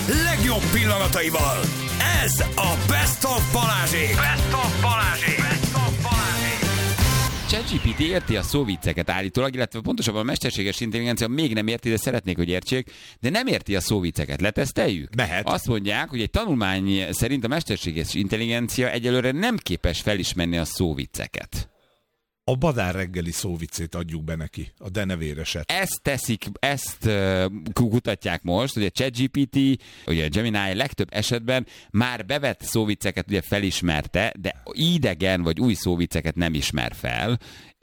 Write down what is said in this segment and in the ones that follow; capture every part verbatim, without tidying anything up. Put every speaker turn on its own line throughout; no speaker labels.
legjobb pillanataival. Ez a Best of Balázsék. Best of Balázsék. Best of Balázsék.
ChatGPT érti a szóvicceket állítólag, illetve pontosabban a mesterséges intelligencia még nem érti, de szeretnék, hogy értsék, de nem érti a szóvicceket. Leteszteljük?
Mehet.
Azt mondják, hogy egy tanulmány szerint a mesterséges intelligencia egyelőre nem képes felismerni a szóvicceket.
A Badár reggeli szóviccét adjuk be neki, a denevéreset.
Ezt teszik, ezt uh, kutatják most, hogy a ChatGPT, ugye a Gemini legtöbb esetben már bevett szóvicceket ugye felismerte, de idegen vagy új szóvicceket nem ismer fel,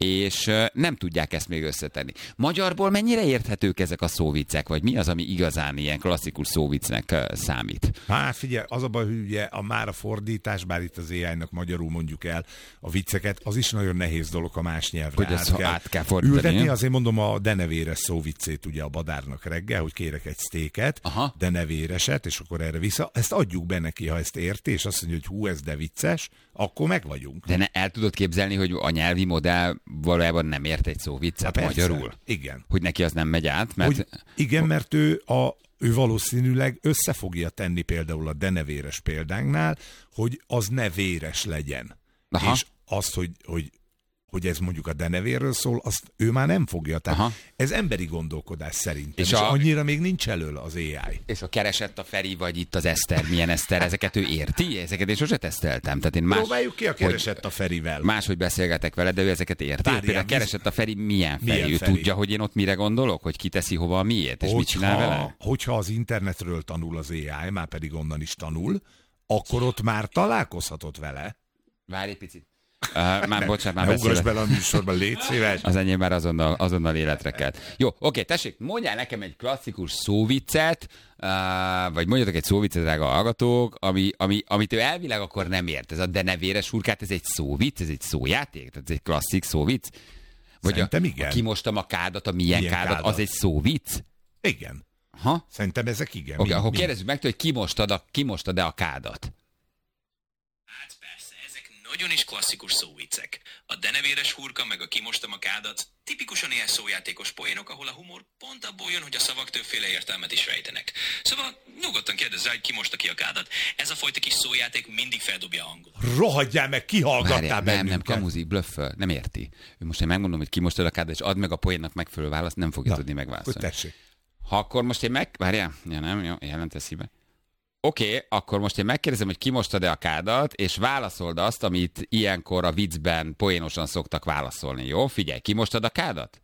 és uh, nem tudják ezt még összetenni. Magyarból mennyire érthetők ezek a szóviccek, vagy mi az, ami igazán ilyen klasszikus szóviccnek uh, számít?
Hát figyelj, az a baj, hogy ugye a már a fordítás, bár itt az á í-nak magyarul mondjuk el a vicceket, az is nagyon nehéz dolog a más nyelvre.
Hogy ezt át, át kell fordítani.
Ültetni, azért mondom a denevéres szóviccét ugye a Badárnak reggel, hogy kérek egy sztéket,
Aha.
denevéreset, és akkor erre vissza. Ezt adjuk be neki, ha ezt érti, és azt mondja, hogy hú, ez de vicces, akkor meg vagyunk.
De ne, el tudod képzelni, hogy a nyelvi modell valójában nem ért egy szóviccet magyarul?
Igen.
Hogy neki az nem megy át? Mert...
Hogy igen, mert ő, a, ő valószínűleg össze fogja tenni például a denevéres példánknál, hogy az ne véres legyen.
Aha.
És azt, hogy, hogy, hogy ez mondjuk a denevérről szól, azt ő már nem fogja. Tehát
Aha.
ez emberi gondolkodás szerintem. És,
És
és
a...
annyira még nincs elől az á í.
És a keresett a Feri, vagy itt az Eszter, milyen Eszter, ezeket ő érti? Ezeket én sose teszteltem. Tehát én más,
Próbáljuk ki a keresett a Ferivel.
Máshogy beszélgetek vele, de ő ezeket érti.
Várjál,
Például
biz...
keresett a Feri, milyen Feri?
Milyen
ő
Feri?
tudja, hogy én ott mire gondolok? Hogy kiteszi hova a miért? És
hogyha,
mit csinál vele?
Hogyha az internetről tanul az á í, már pedig onnan is tanul, akkor ott már találkozhatott vele.
Várj egy picit. Uh, már bocsánat, már
ne ugrass
beszélek.
bele a műsorban, légy szíves.
Az enyém már azonnal, azonnal életre kelt. Jó, oké, tessék, mondjál nekem egy klasszikus szóviccet, uh, vagy mondjatok egy szóviccet, drága hallgatók, ami, ami, amit ő elvileg akkor nem ért. Ez a de ne véres hurkát, ez egy szóvic, ez egy szójáték, tehát ez egy klasszik szóvic. Vagy
Szerintem
a,
igen.
a kimostam a kádat, a milyen, milyen kádat, kádat, az egy szóvic?
Igen.
Ha?
Szerintem ezek igen.
Oké, akkor kérdezzük meg tőle, hogy kimostad a, kimostad-e a kádat?
Hát persze, ezek nagyon is klasszikus szóviccek. A denevéres hurka meg a kimostam a kádat tipikusan ilyen szójátékos poénok, ahol a humor pont abból jön, hogy a szavak többféle értelmet is rejtenek. Szóval nyugodtan kérdezz rá, hogy kimosta ki a kádat. Ez a fajta kis szójáték mindig feldobja a hangot.
Rohadjál meg, kihallgattál
Várjál,
bennünket.
nem, nem, kamuzi, blöfföl, nem érti. Ő most én megmondom, hogy kimostad a kádat, és add meg a poénnak megfelelő választ, nem fogja
Na,
tudni megválaszolni.
Hogy tessék.
Ha akkor most én meg... Várjál, ja nem, jó, jelentesz híbe. Oké, okay, akkor most én megkérdezem, hogy kimostad-e a kádat, és válaszold azt, amit ilyenkor a viccben poénosan szoktak válaszolni, jó? Figyelj, kimostad a kádat?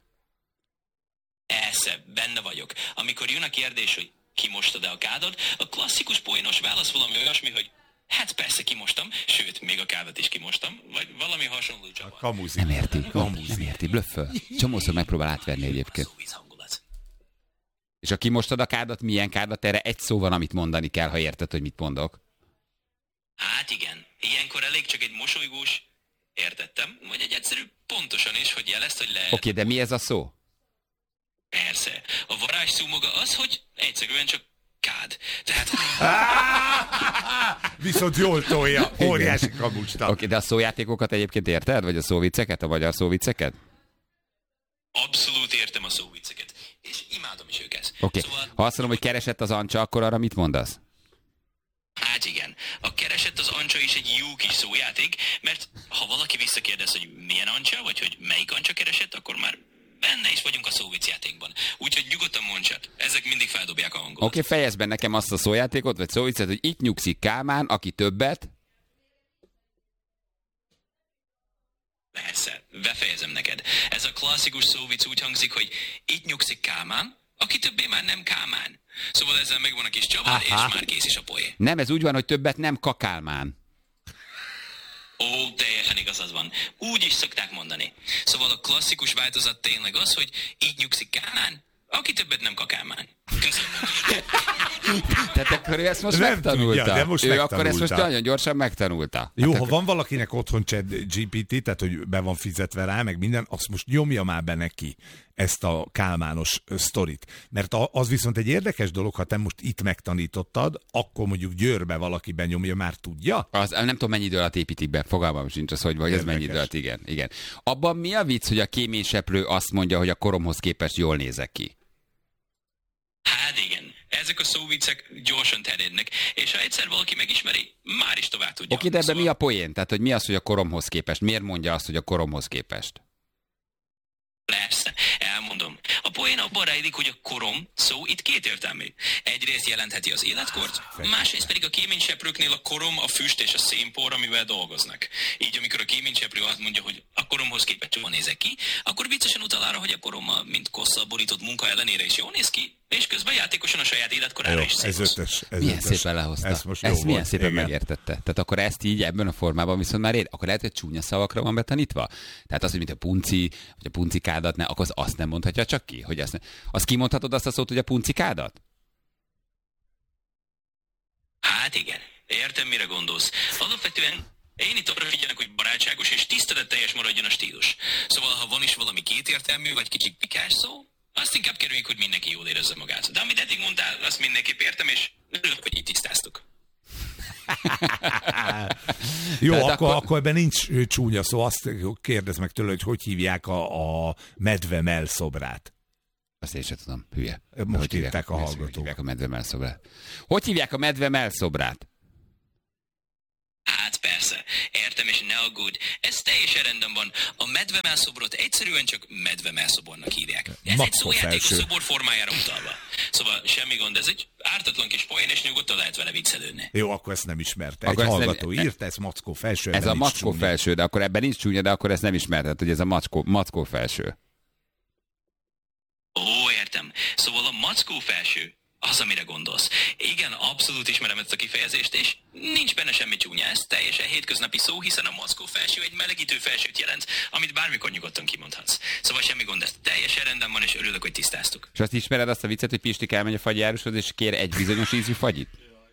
Persze, benne vagyok. Amikor jön a kérdés, hogy kimostad-e a kádat, a klasszikus poénos válasz valami olyasmi, hogy hát persze kimostam, sőt, még a kádat is kimostam, vagy valami hasonló csapat.
Kamuzi.
Nem érti, nem érti, blöfföl. Csomószor megpróbál átverni egyébként.
Szóvíz hangulat.
És a kimostad a kádat, milyen kádat, erre egy szó van, amit mondani kell, ha érted, hogy mit mondok.
Hát igen, ilyenkor elég csak egy mosolygós, értettem, vagy egy egyszerű pontosan is, hogy jelezd, hogy lehet.
Oké, okay, de mi ez a szó?
Persze. A varázsszó maga az, hogy egyszerűen csak kád. Tehát...
Viszont jól tolja. Óriási kamusta.
Oké, okay, de a szójátékokat egyébként érted? Vagy a szóvicceket, a magyar szóvicceket?
Abszolút értem a szóvicceket. És imádom is őket.
Oké, okay.
Szóval...
Ha azt mondom, hogy keresett az Ancsa, akkor arra mit mondasz?
Hát igen, a keresett az Ancsa is egy jó kis szójáték, mert ha valaki visszakérdez, hogy milyen Ancsa, vagy hogy melyik Ancsa keresett, akkor már benne is vagyunk a szóviccjátékban. Úgyhogy nyugodtan mondj csak, ezek mindig feldobják a hangot.
Oké, okay, fejezd be nekem azt a szójátékot, vagy szóviccet, hogy itt nyugszik Kálmán, aki többet...
Persze, befejezem neked. Ez a klasszikus szóvic úgy hangzik, hogy itt nyugszik Kálmán, aki többé már nem Kálmán. Szóval ezzel megvan a kis csavar, és már kész is a poé.
Nem, ez úgy van, hogy többet nem Kakálmán.
Ó, teljesen igazad van. Úgy is szokták mondani. Szóval a klasszikus változat tényleg az, hogy így nyugszik Kálmán, aki többet nem Kakálmán. Köszönöm.
Tehát akkor ő ezt most
Nem
megtanulta.
tudja, de most
ő
megtanulta.
akkor ezt most nagyon gyorsan megtanulta.
Jó,
hát
ha
akkor...
van valakinek otthon ChatGPT, tehát hogy be van fizetve rá, meg minden, azt most nyomja már be neki ezt a kálmános sztorit. Mert az viszont egy érdekes dolog, ha te most itt megtanítottad, akkor mondjuk Győrbe valaki benyomja, már tudja?
Az, nem tudom, mennyi idő alatt építik be, fogalmam sincs az, hogy vagy ez mennyi idő alatt, igen, igen. Abban mi a vicc, hogy a kéményseprő azt mondja, hogy a koromhoz képest jól nézek ki?
Hát igen, ezek a szóviccek gyorsan terjednek, és ha egyszer valaki megismeri, már is tovább tudja.
Oké, de ebben szóval... mi a poén? Tehát, hogy mi az, hogy a koromhoz képest? Miért mondja azt, hogy a koromhoz képest?
Persze, elmondom. A poén abban rejlik, hogy a korom szó itt kétértelmű. Egyrészt jelentheti az életkort, másrészt pedig a kéményseprőknél a korom, a füst és a szénpor, amivel dolgoznak. Így amikor a kéményseprő azt mondja, hogy a koromhoz képest jól nézek ki, akkor viccesen utal arra, hogy a korommal, mint kosszal borított munka ellenére is jól néz ki, és közben játékosan a saját életkorára
jó,
is
ez ötös, ez
milyen
ötös.
szépen lehozta.
Ez most
ezt
jó
milyen
volt.
szépen
Igen.
megértette. Tehát akkor ezt így ebben a formában viszont már ér. Akkor lehet, hogy csúnya szavakra van betanítva. Tehát az, hogy mint a punci, vagy a puncikádat, ne, akkor azt nem mondhatja csak ki. Hogy azt, ne... azt kimondhatod azt a szót, hogy a puncikádat?
Hát igen, értem, mire gondolsz. Alapvetően én itt arra figyelek, hogy barátságos és tiszteletteljes maradjon a stílus. Szóval, ha van is valami kétértelmű, vagy kicsit pikás szó, azt inkább kerüljük, hogy mindenki jól érezze magát. De amit eddig mondtál, azt mindenképp értem, és örülök, hogy így tisztáztuk.
Jó,
Tehát
akkor,
akkor-
akkor ebben nincs ö, csúnya szó. Azt kérdezd meg tőle, hogy hogy hívják a, a medve mellszobrát.
Azt én sem tudom, hülye.
Most
Hogy hívják
írták a
Hogy
hallgatók.
hívják a medve mellszobrát? Hogy hívják a medve mellszobrát?
Hát persze, értem, és ne aggódj. Ez teljesen rendben van. A medvemelszobrot egyszerűen csak medvemelszobornak hívják. Ez egy
Makkó
szójáték a
felső.
szobor formájára utalva. Szóval semmi gond, ez egy ártatlan kis poén, és nyugodtan lehet vele viccelődni.
Jó, akkor ezt nem ismerte. Egy
Akkor ezt nem-
hallgató írta, ez mackó felső.
Ez
ebben
a
nincs
mackó
csúnya.
felső, de akkor ebben nincs csúnya, de akkor ezt nem ismerted, hogy ez a mackó, mackó felső.
Ó, értem. Szóval a mackó felső, az, amire gondolsz. Igen, abszolút ismerem ezt a kifejezést, és nincs benne semmi csúnya. Ez teljesen hétköznapi szó, hiszen a mackó felső egy melegítő felsőt jelent, amit bármikor nyugodtan kimondhatsz. Szóval semmi gond, ez teljesen rendben van, és örülök, hogy tisztáztuk.
És azt ismered azt a viccet, hogy Pistik elmegy a fagyárushoz, és kér egy bizonyos ízű fagyit?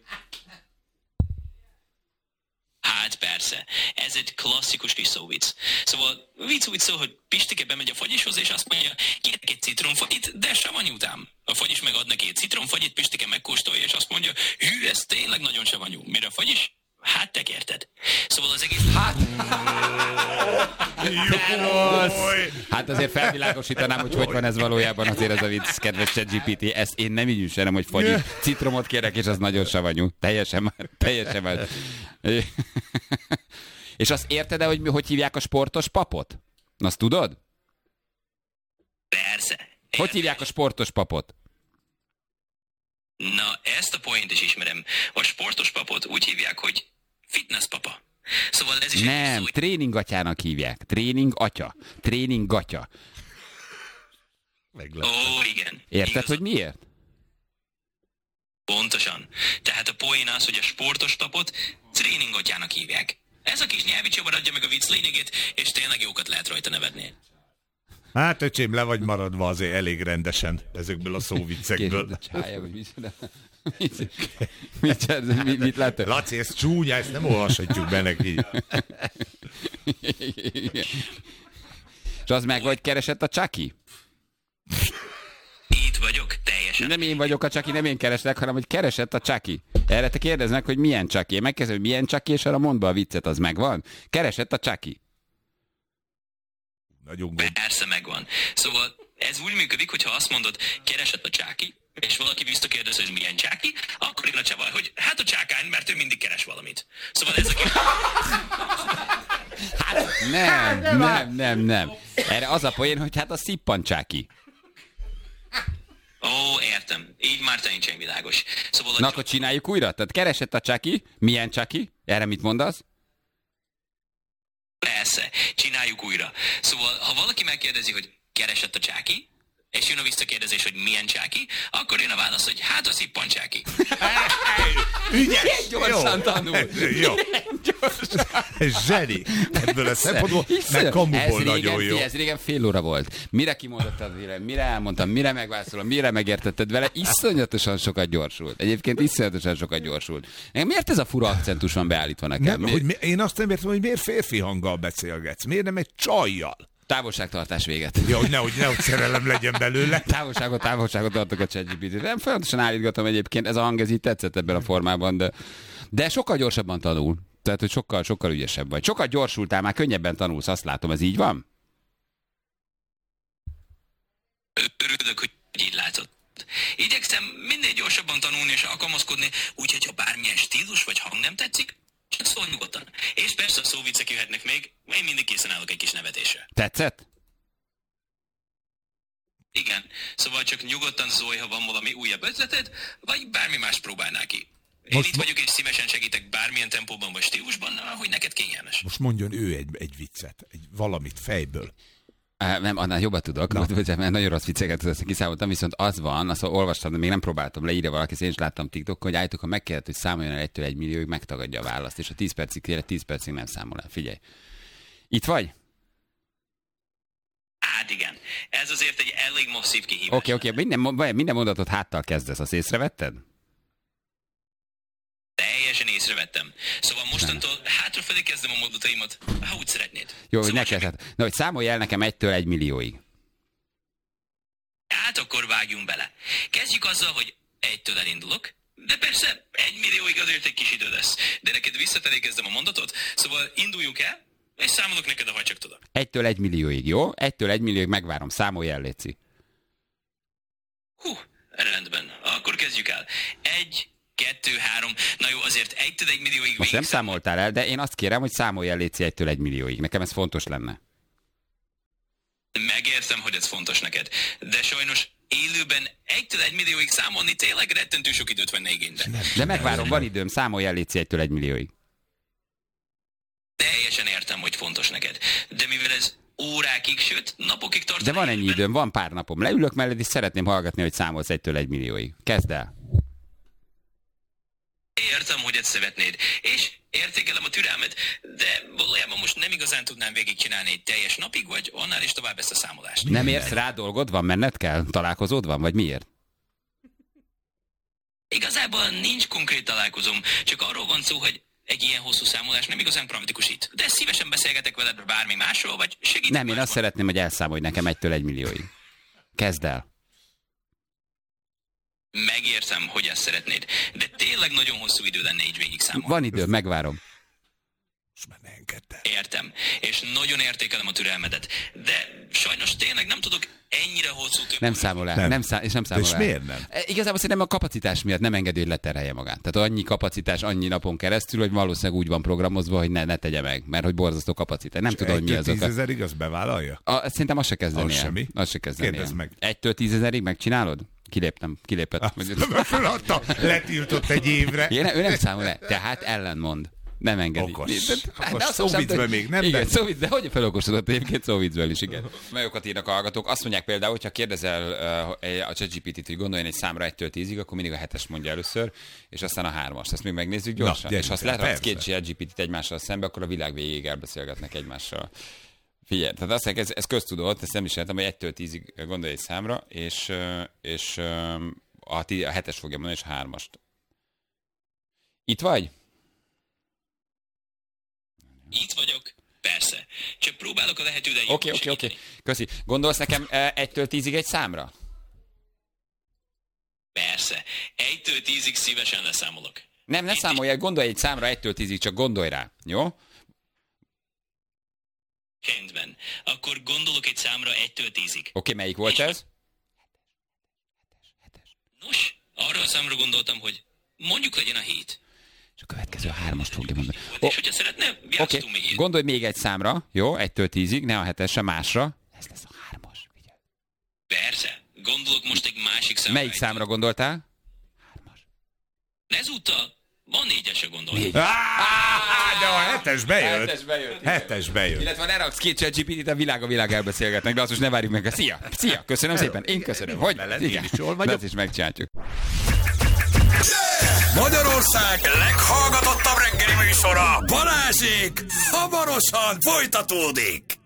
Hát persze, ez egy klasszikus kis szóvic. Szóval vicc úgy szól, hogy Pistike bemegy a fagyishoz, és azt mondja, kérek egy citromfagyit, de savanyú után. A fagyis meg ad neki egy citromfagyit, Pistike megkóstolja, és azt mondja, hű, ez tényleg nagyon savanyú. Mire a fagyis? Hát te kérted. Szóval az egész... Hát...
Hát azért felvilágosítanám, hogy hogy van ez valójában azért ez a vicc, kedves ChatGPT. Ezt én nem így üssenem, hogy fagyit. Citromot kérek, és az nagyon savanyú. Teljesen már, teljesen már. És azt érted-e, hogy hogy hívják a sportos papot? Azt tudod?
Persze.
Hogy hívják a sportos papot?
Na, ezt a point is ismerem. A sportos papot úgy hívják, hogy fitness papa. Szóval ez is...
Nem,
egy szó...
tréningatjának hívják. Tréning atya. Tréningatya.
Meglep.
Ó, igen.
Érted,
Igazad.
hogy miért?
Pontosan. Tehát a poén az, hogy a sportos papot tréningatjának hívják. Ez a kis nyelvi csavar adja meg a vicc lényegét, és tényleg jókat lehet rajta nevetni.
Hát, öcsém, le vagy maradva azért elég rendesen ezekből a szóviccekből.
Később a csája, vagy micsoda. Mit, mit, mit, mit látod?
Laci, ez csúnya, ezt nem olvashatjuk be neki.
És az meg vagy keresett a Chucky?
Itt vagyok, teljesen.
Nem én vagyok a Chucky, nem én kereslek, hanem hogy keresett a Chucky. Erre te kérdezd meg, hogy milyen Chucky. Én megkezdem, hogy milyen Chucky, és arra mondd be a viccet, az megvan. Keresett a Chucky.
Nagyon gond.
Persze megvan. Szóval ez úgy működik, hogyha azt mondod, keresett a csáki, és valaki visszakérdez, hogy milyen csáki, akkor jön a csavar, hogy hát a csákány, mert ő mindig keres valamit. Szóval ez a kis...
Nem, nem, nem, nem. Erre az a poén, hogy hát a szippan Chucky.
Ó, értem. Így már teljesen világos. Szóval a
Na akkor csináljuk újra? Tehát keresett a Chucky, milyen Chucky? Erre mit mondasz?
Persze, csináljuk újra. Szóval, ha valaki megkérdezi, hogy keresett a csáki, és jön a visszakérdezés, hogy milyen csáki, akkor jön a válasz, hogy hát a szippan csáki.
Ügyes!
Gyorsan
Jó.
tanul.
Jó. Ez zseni. Ebből a szempontból, meg kamuból
ez
nagyon
régen,
jó.
Ez régen fél óra volt. Mire kimondottad vele, mire elmondtam, mire megválaszolom, mire megértetted vele, iszonyatosan sokat gyorsult. Egyébként iszonyatosan sokat gyorsult. Miért ez a fura akcentus van beállítva nekem?
Nem, hogy mi, én azt nem értem, hogy miért férfi hanggal beszélgetsz. Miért nem egy csajjal?
Távolságtartás véget.
Ja, hogy nehogy, nehogy szerelem legyen belőle.
Távolságot, távolságot tartok a ChatGPT-t. Nem folyamatosan állítgatom egyébként, ez a hang, ez így tetszett ebben a formában, de, de sokkal gyorsabban tanul. Tehát, hogy sokkal, sokkal ügyesebb vagy. Sokkal gyorsultál, már könnyebben tanulsz, azt látom, ez így van?
Örülök, hogy így látod. Igyekszem minél gyorsabban tanulni és alkalmazkodni, úgyhogy ha bármilyen stílus vagy hang nem tetszik, csak szólj nyugodtan. És persze a szóviccek jöhetnek még, én mindig készen állok egy kis nevetésre.
Tetszett?
Igen, szóval csak nyugodtan szólj, ha van valami újabb ötleted, vagy bármi más próbálnál ki. Én
Most
itt
ma-
vagyok és szívesen segítek bármilyen tempóban vagy stílusban, ahogy neked kényelmes.
Most mondjon ő egy, egy viccet, egy valamit fejből.
Uh, nem, annál jobban tudok, no. mert nagyon rossz vicceket tudod, kiszámoltam, viszont az van, azt olvastam, de még nem próbáltam, leírja valaki, én is láttam TikTokon, hogy állítok, ha megkérdezett, hogy számoljon el egytől egy millióig, megtagadja a választ, és a tíz percig kérje, tíz percig nem számol el. Figyelj. Itt vagy?
Hát igen, ez azért egy elég masszív kihívás.
Oké, okay, oké, okay. minden, minden mondatot háttal kezdesz, azt észrevetted?
Teljesen észrevettem. Szóval mostantól hátrafelé kezdem a mondataimat, ha úgy szeretnéd.
Jó, hogy
szóval
neked, hát, na, hogy számolj el nekem egytől egy millióig.
Hát akkor vágjunk bele. Kezdjük azzal, hogy egytől elindulok, de persze egy millióig azért egy kis idő lesz. De neked visszafelé kezdem a mondatot, szóval induljunk el, és számolok neked, ha csak tudok.
Egytől egy millióig, jó? Egytől egy millióig megvárom, számolj el, léci.
Hú, rendben. Akkor kezdjük el. Egy, kettő, három, na jó, azért egytől egy millióig
Most nem
végig
számoltál el, de én azt kérem, hogy számolj el, léci, egytől egy millióig. Nekem ez fontos lenne.
Megértem, hogy ez fontos neked, de sajnos élőben egytől egy millióig számolni tényleg rettentő sok időt venne igénybe.
De megvárom, van időm, számolj el, léci, egytől egy millióig.
Teljesen értem, hogy fontos neked, de mivel ez órákig, sőt napokig tart.
De van ennyi időm, van pár napom. Leülök mellett, és szeretném hallgatni, hogy számolsz egytől egy millióig. Kezd el.
Értem, hogy ezt szeretnéd, és értékelem a türelmet, de valójában most nem igazán tudnám végigcsinálni egy teljes napig, vagy annál is tovább ezt a számolást.
Nem érsz rá dolgod? Van, menned kell? Találkozód van? Vagy miért?
Igazából nincs konkrét találkozom, csak arról van szó, hogy egy ilyen hosszú számolás nem igazán praktikus itt. De szívesen beszélgetek veled bármi másról, vagy segítek
Nem, én
másban.
azt szeretném, hogy elszámolj nekem egytől egy millióig. Kezd el.
Megértem, hogy ezt szeretnéd, de tényleg nagyon hosszú idő lenne így végig számolni.
Van időm, megvárom.
Most már ne engedd el.
Értem, és nagyon értékelem a türelmedet, de sajnos tényleg nem tudok ennyire hosszú több.
Nem számol el.
Nem.
Nem. szá- és nem számol
és
el.
miért nem?
E, Igazából szerintem a kapacitás miatt nem engedő, hogy leterhelje magát. Tehát annyi kapacitás, annyi napon keresztül, hogy valószínűleg úgy van programozva, hogy ne, ne tegye meg, mert hogy borzasztó kapacitás. Nem tudom, hogy mi az oka.
tízezerig az bevállalja?
A, szerintem azt se kezdeni
Az
el.
semmi?
Azt se kezdeni
Kérdezd
el.
meg.
Egytől tízezerig megcsinálod? Kiléptem, kilépett.
Föladta, letiltott egy évre.
Én, ő nem számol el, tehát ellenmond. Nem engedi.
Okos.
De-
Okos.
de azt
Szóviccből
mondtam,
még nem,
Igen,
de-
szóvic, de hogy felokosodott egyébként szóviccből is, igen. Melyokat írnak a hallgatók? Azt mondják például, hogyha kérdezel uh, a ChatGPT-t, hogy gondoljon egy számra egytől tízig, akkor mindig a hetes mondja először, és aztán a hármast. Ezt még megnézzük gyorsan.
Na,
és ha azt
gyerünk,
leraksz
persze.
két ChatGPT-t egymással szembe, akkor a világ végéig elbeszélgetnek egymással. Figyelj, tehát azt mondják, ez, ez köztudott, ezt nem is értem, hogy egytől tízig gondolj egy számra, és, uh, és uh, a, tí- a hetes fogja mondani, és a hármast. Itt vagy?
Itt vagyok. Persze. Csak próbálok a lehető legjobban
Oké, oké, oké.
segíteni.
Köszi. Gondolsz nekem eh, egytől tízig egy számra?
Persze. Egytől tízig szívesen leszámolok.
Nem, ne számolj el, gondolj egy számra egytől tízig, csak gondolj rá. Jó? Oké,
Rendben. Akkor gondolok egy számra egytől tízig.
okay, melyik volt ez?
Nos, arra a számra gondoltam, hogy mondjuk legyen a hét.
És a következő a hármast fogja mondani.
Oh, és hogyha szeretne,
Oké,
játszhatunk még
okay.
ilyet.
Gondolj még egy számra, jó? Egytől tízig, ne a hetesre, másra. Ez lesz a hármas. Figyelj.
Persze. Gondolok most egy másik számra.
Melyik számra gondoltál? Hármas.
Ezúttal van négyesre gondolni.
Négy.
Á, de a hetes bejött.
Hetes bejött. igen.
Hetes bejött.
Illetve leraksz két ChatGPT-t, a világ a világ elbeszélgetnek, de azt most ne várjuk meg. Szia! Szia! Köszönöm szépen! Én köszönöm. Hogy?
Veled, én is jól vagyok.
De ezt is megcsináljuk.
Magyarország leghallgatottabb reggeli műsora, Balázsék, hamarosan folytatódik.